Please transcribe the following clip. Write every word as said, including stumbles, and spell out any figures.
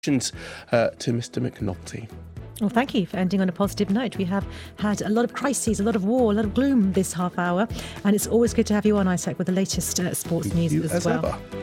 Uh, to Mister McNulty. Well, thank you for ending on a positive note. We have had a lot of crises, a lot of war, a lot of gloom this half hour, and it's always good to have you on, Isaac, with the latest uh, sports Thank news you as, as well. Ever.